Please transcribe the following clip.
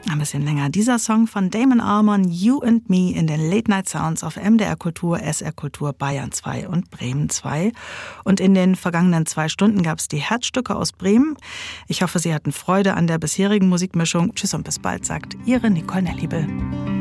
Ein bisschen länger. Dieser Song von Damon Albarn, You and Me, in den Late Night Sounds auf MDR Kultur, SR Kultur, Bayern 2 und Bremen 2. Und in den vergangenen 2 Stunden gab es die Herzstücke aus Bremen. Ich hoffe, Sie hatten Freude an der bisherigen Musikmischung. Tschüss und bis bald, sagt Ihre Nicole Nelliebel.